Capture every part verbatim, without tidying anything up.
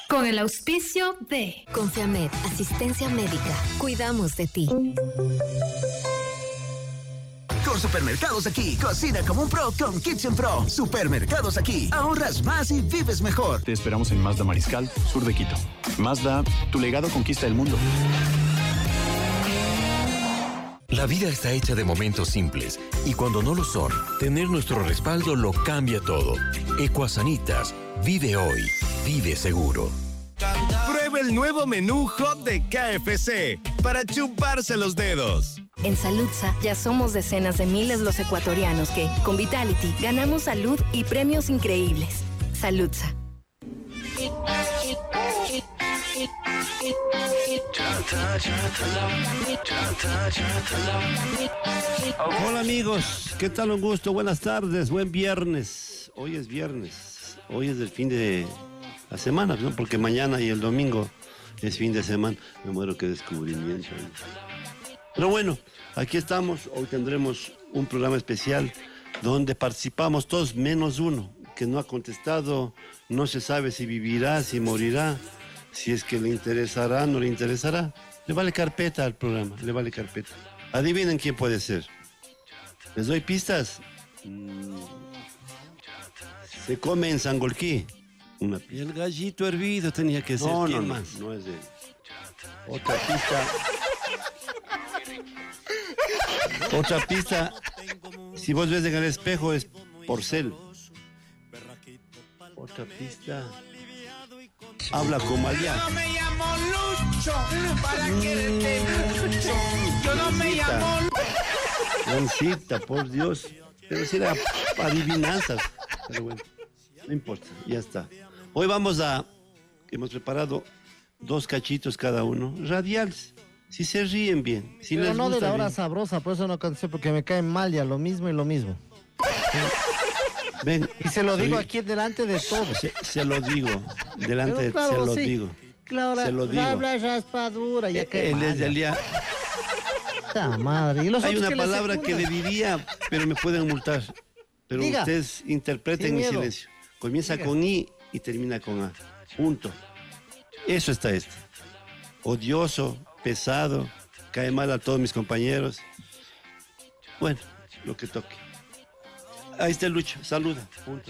Con el auspicio de Confiamed, asistencia médica. Cuidamos de ti. Con Supermercados Aquí, cocina como un pro con Kitchen Pro. Supermercados Aquí, ahorras más y vives mejor. Te esperamos en Mazda Mariscal, sur de Quito. Mazda, tu legado conquista el mundo. La vida está hecha de momentos simples y cuando no lo son, tener nuestro respaldo lo cambia todo. Ecuasanitas, vive hoy, vive seguro. Prueba el nuevo menú hot de K F C para chuparse los dedos. En Saludza ya somos decenas de miles los ecuatorianos que, con Vitality, ganamos salud y premios increíbles. Saludza. Hola amigos, ¿qué tal? Un gusto, buenas tardes, buen viernes. Hoy es viernes, hoy es el fin de la semana, ¿no? Porque mañana y el domingo es fin de semana. Me muero, qué descubrimiento. Pero bueno, aquí estamos, hoy tendremos un programa especial donde participamos todos menos uno, que no ha contestado, no se sabe si vivirá, si morirá, si es que le interesará, no le interesará. Le vale carpeta al programa, le vale carpeta. Adivinen quién puede ser. ¿Les doy pistas? Mm. Se come en Sangolquí. Una pista. El gallito hervido tenía que ser. No, no, no, más? No es de... Otra pista. Otra pista. Si vos ves en el espejo es porcel. Otra pista. Habla como allá. Yo no me llamo Lucho para quererte mucho. Yo no me llamo Leoncita, por Dios. Pero si era adivinanzas. Pero bueno, no importa, ya está. Hoy vamos a... Hemos preparado dos cachitos cada uno, radiales. Si se ríen bien. Si Pero les no de gusta la hora bien. sabrosa, por eso no canté, porque me caen mal ya, lo mismo y lo mismo. Ven, Y se lo digo soy- aquí delante de todos. Se, se lo digo, delante de Pero se claro, lo sí. digo. Claro, Se lo digo. habla raspadura, ya que Él es del día. Puta madre. ¿Y los Hay otros una que le palabra que le secundan? diría, pero me pueden multar. Pero Diga. ustedes interpreten Sin mi miedo. silencio. Comienza Diga. con I y termina con A. Punto. Eso está este. Odioso, pesado, cae mal a todos mis compañeros. Bueno, lo que toque. Ahí está el Lucho, saluda. Punto.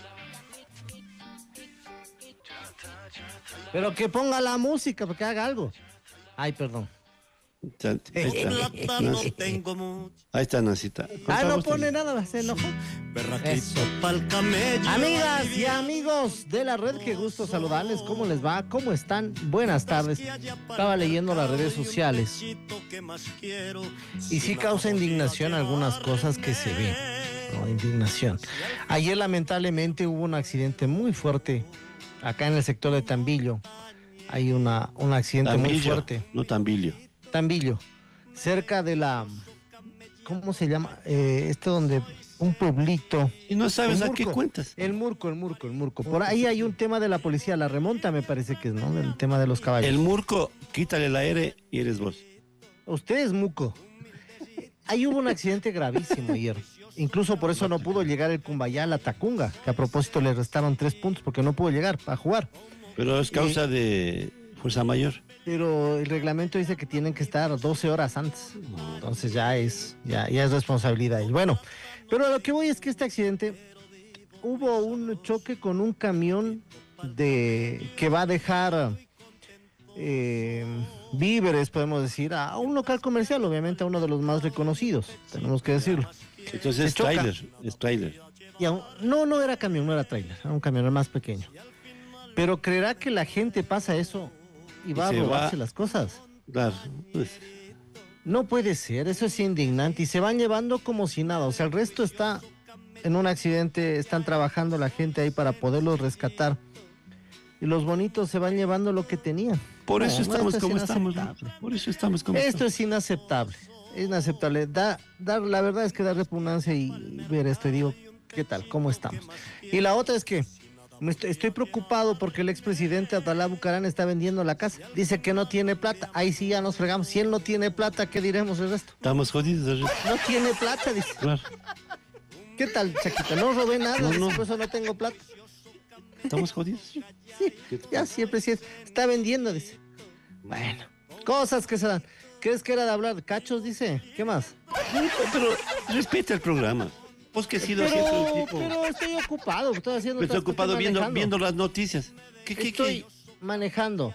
Pero que ponga la música, porque haga algo. Ay, perdón. Ahí está, Nancy. Ahí está, Nancita. Ah, no Contamos pone también. nada, se enojó. Eso. Amigas y amigos de la red, qué gusto saludarles. ¿Cómo les va? ¿Cómo están? Buenas tardes. Estaba leyendo las redes sociales y sí causa indignación algunas cosas que se ven. No, indignación. Ayer lamentablemente hubo un accidente muy fuerte acá en el sector de Tambillo. Hay una, un accidente muy Tambillo, fuerte. no Tambillo. Tambillo, cerca de la, ¿cómo se llama? Eh, este donde, un pueblito. Y no sabes El a qué Murco. cuentas. El Murco, el Murco, el Murco. Por ahí hay un tema de la policía, la remonta me parece que es, ¿no? Del tema de los caballos. El Murco, quítale la R y eres vos. Usted es Muco. Ahí hubo un accidente gravísimo ayer. Incluso por eso no pudo llegar el Cumbayá a la Tacunga, que a propósito le restaron tres puntos porque no pudo llegar a jugar. Pero es causa de fuerza mayor. Pero el reglamento dice que tienen que estar doce horas antes. Entonces ya es, ya, ya es responsabilidad. Y bueno, pero a lo que voy es que este accidente, hubo un choque con un camión de que va a dejar eh, víveres, podemos decir, a un local comercial, obviamente a uno de los más reconocidos, tenemos que decirlo. Entonces Se es choca. trailer, es trailer. Y a un- no, no era camión, no era trailer, era un camión más pequeño. Pero creerá que la gente pasa eso y va Y a se robarse va- las cosas. Claro, pues, No puede ser, eso es indignante y se van llevando como si nada, o sea, el resto está en un accidente, están trabajando la gente ahí para poderlos rescatar y los bonitos se van llevando lo que tenían. por No, eso no, estamos esto es como estamos. ¿no? inaceptable. Por eso estamos como Esto estamos. es inaceptable, es inaceptable. Da, dar, la verdad es que da repugnancia y ver esto y digo, ¿qué tal? ¿Cómo estamos? Y la otra es que me estoy, estoy preocupado porque el expresidente Abdalá Bucarán está vendiendo la casa. Dice que no tiene plata. Ahí sí ya nos fregamos. Si él no tiene plata, ¿qué diremos el resto? Estamos jodidos. ¿no? No tiene plata, dice. Claro. ¿Qué tal, Chaquita? No robé nada, No, dice, no. por eso no tengo plata. ¿Estamos jodidos? Sí, ya siempre sí. Está vendiendo, dice. Bueno, cosas que se dan. ¿Crees que era de hablar de cachos, dice? ¿Qué más? Pero respeta el programa. Vos que has sido Pero, siempre un tipo... pero estoy ocupado, estoy haciendo... Estoy otras cosas, ocupado viendo, manejando. viendo las noticias. ¿Qué, qué, Estoy qué? manejando.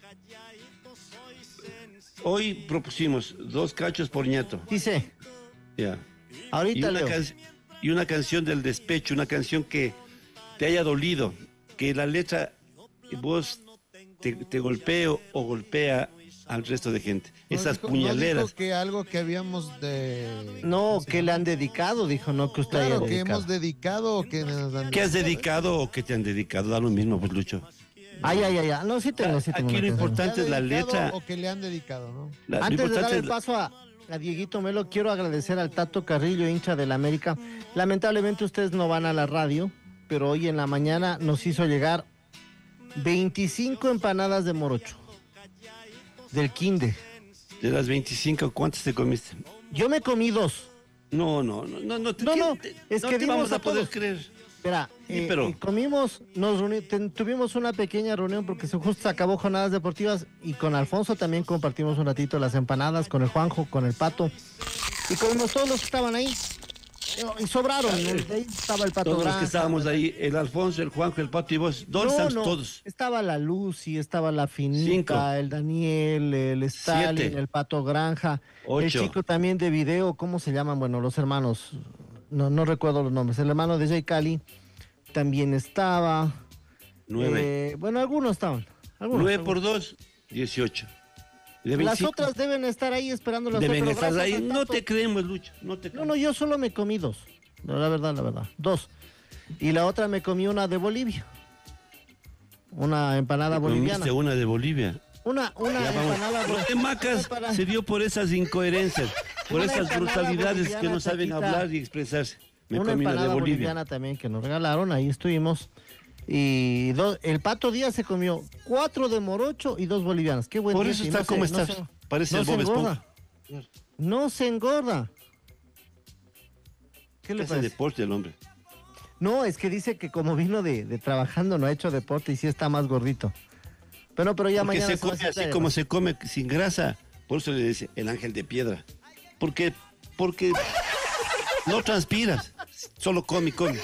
Hoy propusimos dos cachos por nieto. Dice, Ya. ahorita Y una, leo. can- y una canción del despecho, una canción que te haya dolido, que la letra vos te, te golpeo o golpea al resto de gente. Esas dijo- puñaleras. No dijo que algo que habíamos de... No, que le han dedicado, dijo, no que usted haya Claro, que dedicado. hemos dedicado o que nos han... ¿Qué has dedicado o qué te han dedicado? Da lo mismo, pues, Lucho. Ay, ay, ay, ay. No, sí tengo, sí tengo. Aquí una lo canción. importante es la dedicado letra. O que le han dedicado, ¿no? La- lo Antes de importante dar es el la- paso a, a Dieguito Melo, quiero agradecer al Tato Carrillo, hincha del América. Lamentablemente ustedes no van a la radio, pero hoy en la mañana nos hizo llegar veinticinco empanadas de morocho. Del Quinde. De las veinticinco, ¿cuántas te comiste? Yo me comí dos. No, no, no, no, no. te- No, ¿qué- no, te- es no que te dimos vamos a a poder todos. creer. Espera, Sí, eh, pero- eh, comimos, nos reuni- ten- tuvimos una pequeña reunión porque se justo se acabó jornadas deportivas y con Alfonso también compartimos un ratito las empanadas, con el Juanjo, con el Pato. Y comimos todos los que estaban ahí. Y sobraron, ¿no? Ahí estaba el Pato Todos los Granja. que estábamos ahí, el Alfonso, el Juanjo, el Pato y vos, ¿dónde No, están no, todos? Estaba la Lucy, estaba la Finita, Cinco. el Daniel, el Stalin, Siete. el Pato Granja, el Ocho. chico también de video, ¿cómo se llaman? Bueno, los hermanos, no, no recuerdo los nombres. El hermano de Jay Cali también estaba. Nueve. Eh, bueno, algunos estaban. Algunos, Nueve algunos. por dos, dieciocho. De Las veinticinco, otras deben estar ahí esperando las deben otras. estar Gracias ahí. al No Tato. te creemos, Lucho. No te No, creemos. no, yo solo me comí dos. No, la verdad, la verdad. Dos. Y la otra me comí una de Bolivia. Una empanada boliviana. Comiste una de Bolivia. Una, una Ya vamos. empanada Lo de Macas Para- se dio por esas incoherencias, por Una esas empanada brutalidades que boliviana, no saben Taquita. hablar y expresarse. Me una comí una de empanada Bolivia. boliviana también que nos regalaron, ahí estuvimos. Y do- el Pato Díaz se comió cuatro de morocho y dos bolivianas. Qué buen Por día, eso y está no como se- no está. se- Parece no el se Bob engorda. Esponja. No se engorda. ¿Qué le Hace parece? deporte el hombre. No, es que dice que como vino de, de trabajando no ha hecho deporte y sí está más gordito. Pero, pero ya Porque mañana se va a come hacer así como se come sin grasa. Por eso le dice el ángel de piedra. Porque, porque no transpiras. Solo come y come.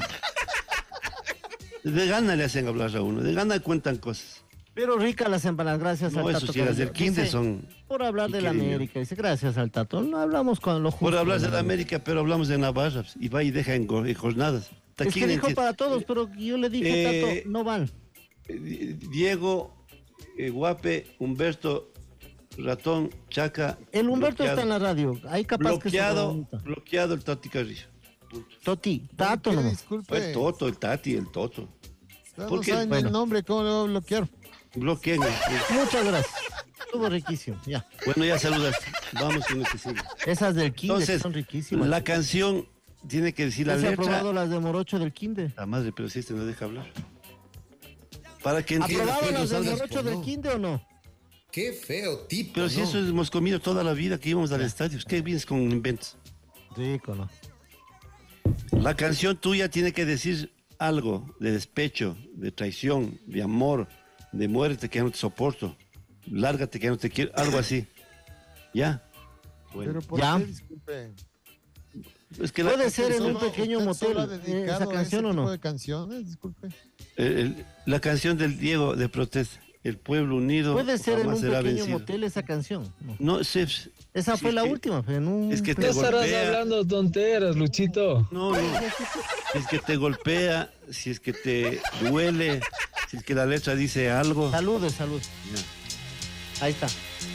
De gana le hacen hablar a uno. De gana cuentan cosas. Pero ricas las empanadas, gracias No, al eso Tato. sí, las Carrillo. del kinder Dice, son... Por hablar de la Qué querido. América, dice, gracias al Tato. No hablamos con lo justo. Por hablar de la ¿no? América, pero hablamos de Navarra. Y va y deja en, go- en jornadas. Hasta Es aquí que le dijo entiendo. para todos, pero yo le dije, Eh, Tato, no van. Eh, Diego, eh, Guape, Humberto, Ratón, Chaca. El Humberto bloqueado. está en la radio. Ahí capaz que se Bloqueado, pregunta. bloqueado el Tati Carrillo. Toti, Tato ¿Qué? nomás. Disculpe. El Toto, el Tati, el Toto. No ¿por qué? saben Bueno. el nombre, ¿cómo lo voy a bloquear? Bloqueen. Muchas gracias. Estuvo riquísimo, ya. Bueno, ya saludaste. Vamos con lo que sigue. Esas del Kinder Entonces, son riquísimas. la canción tiene que decir la ¿Ya se ha letra. probado las de Morocho del Kinder? La madre, pero si este no deja hablar. Para que ¿Ha entienda. probado pues, las de no salgas Morocho por del no. Kinder o no? Qué feo tipo. Pero si ¿no? eso hemos comido toda la vida que íbamos al estadio. ¿Qué vienes con inventos? Rico, ¿no? La canción tuya tiene que decir algo de despecho, de traición, de amor, de muerte que ya no te soporto, lárgate que ya no te quiero, algo así. ¿Ya? Bueno. Pero ¿por Ya. qué? Disculpe. Es que la, Puede ser en un ¿Solo- pequeño usted solo motel ha eh, dedicado esa a canción ese o tipo no. de canciones? Disculpe. el- el- la canción del Diego de protesta, el pueblo unido. Puede ser en jamás un será pequeño vencido. motel esa canción. No. No, se- Esa sí, fue es la que- última. En un... es que te No estarás golpea. hablando tonteras, Luchito. No, no. Si es que te golpea, si es que te duele, si es que la letra dice algo. Saludos, salud. Ya. Ahí está.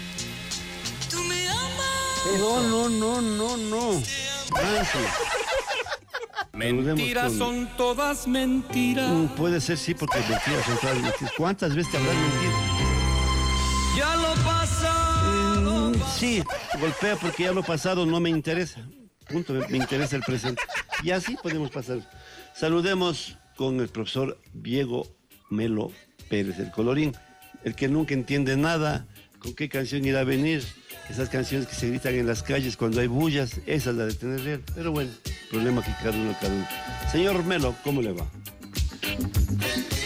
No, no, no, no, no. Nancy. Mentiras con- son todas mentiras. Mm, puede ser, sí, porque mentiras son todas mentiras. ¿Cuántas veces te habrás mentido? Ya lo pasado. Mm, sí, golpea porque ya lo pasado no me interesa. Punto, me, me interesa el presente. Y así podemos pasar. Saludemos con el profesor Diego Melo Pérez, el colorín, el que nunca entiende nada, con qué canción irá a venir. Esas canciones que se gritan en las calles cuando hay bullas, esa es la de tener real. Pero bueno, problema que cada uno, cada uno. Señor Melo, ¿cómo le va?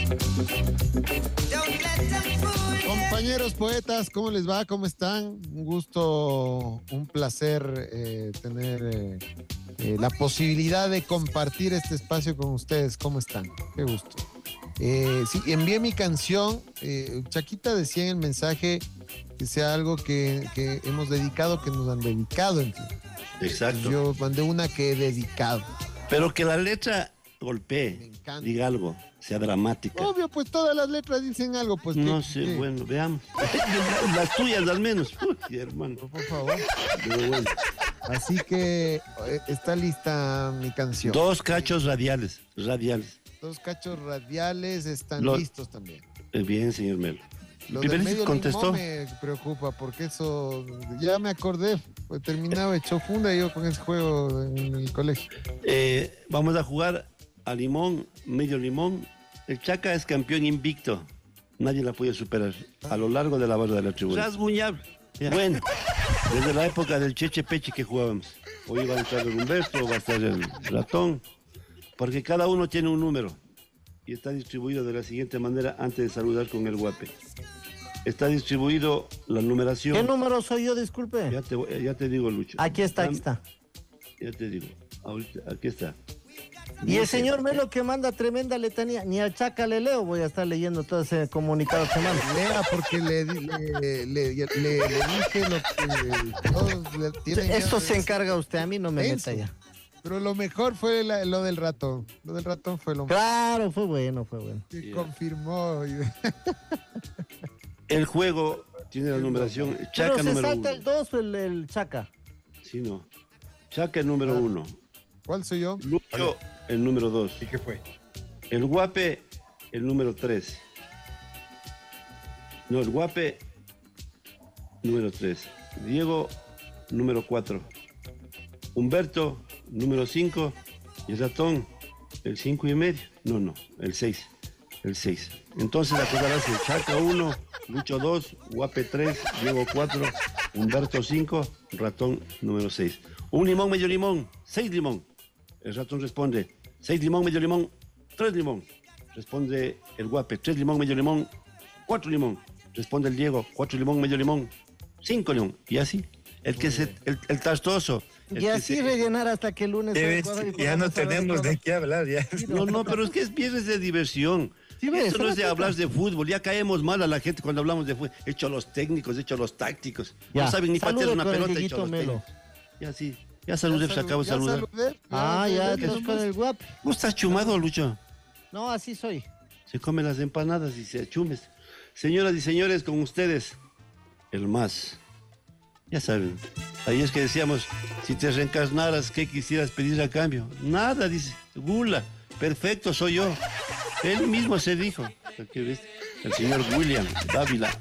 Compañeros poetas, ¿cómo les va? ¿Cómo están? Un gusto, un placer eh, tener eh, eh, la posibilidad de compartir este espacio con ustedes. ¿Cómo están? Qué gusto. Eh, sí, envié mi canción. Eh, Chaquita decía en el mensaje que sea algo que, que hemos dedicado, que nos han dedicado. En fin. Exacto. Yo mandé una que he dedicado. Pero que la letra golpee, diga algo, sea dramática. Obvio, pues todas las letras dicen algo, pues. No que, sé, que... bueno, veamos. Las tuyas al menos. Uy, hermano. Por favor. Pero bueno. Así que eh, está lista mi canción. Dos cachos radiales, radiales. Dos cachos radiales están Lo... listos también. Eh, bien, señor Melo. Lo del Pipelis medio contestó. me preocupa porque eso, ya me acordé, pues terminaba hecho funda yo con ese juego en el colegio. Eh, vamos a jugar a limón, medio limón. El Chaca es campeón invicto. Nadie la puede superar a lo largo de la barra de la tribuna. Rasguñable. Bueno, desde la época del Cheche Peche que jugábamos. Hoy va a entrar el Humberto, va a estar el Ratón, porque cada uno tiene un número y está distribuido de la siguiente manera antes de saludar con el guape. Está distribuido la numeración. ¿Qué número soy yo, disculpe? Ya te, ya te digo, Lucho. Aquí está, aquí está. Ya te digo, ahorita, aquí está. Y el señor Melo que manda tremenda letanía, ni al Chaca le leo, voy a estar leyendo todo ese comunicado que manda. Lea porque le, le, le, le, le, le dije lo que todos le tienen. Esto se encarga usted, a mí no me meta ya. Pero lo mejor fue la, lo del ratón. Lo del ratón fue lo mejor. Claro, fue bueno, fue bueno. Que Yeah. confirmó. El juego tiene la numeración Chaca Pero se número salta uno. el dos o el, el Chaca. Sí, no. Chaca el número Ah. uno. ¿Cuál soy yo? Lucho el número dos. ¿Y qué fue? El Guape el número tres. No, el Guape número tres. Diego número cuatro. Humberto número cinco. Y el Ratón el cinco y medio. No, no, el seis. El seis. Entonces la cosa la hace Chaca uno, Lucho dos, Guape tres, Diego cuatro, Humberto cinco, Ratón número seis. Un limón, medio limón, seis limón. El Ratón responde, seis limón, medio limón, tres limón. Responde el Guape, tres limón, medio limón, cuatro limón. Responde el Diego, cuatro limón, medio limón, cinco limón. Y así, el que se, el, el tastoso. El Y así se... rellenar hasta que el lunes... Debes, ya no tenemos de qué hablar. Ya. No, no, pero es que es viernes de diversión. Sí, ves, Esto no es de una hablar cosa. de fútbol, ya caemos mal a la gente cuando hablamos de fútbol. Hecho los técnicos, hecho los tácticos. Ya, No saben ni salude patear una con el pelota, Dieguito hecho los Melo. técnicos. Ya sí, ya saludé, se acabo de Ya saludar. saludé. Ah, ya, saludé, entonces con el Guape. ¿Cómo estás chumado, Lucho? No, así soy. Se come las empanadas y se chumes. Señoras y señores, con ustedes, el más. Ya saben, ahí es que decíamos, si te reencarnaras, ¿qué quisieras pedir a cambio? Nada, dice, gula, perfecto, soy yo. Él mismo se dijo. Aquí ves, el señor William Dávila.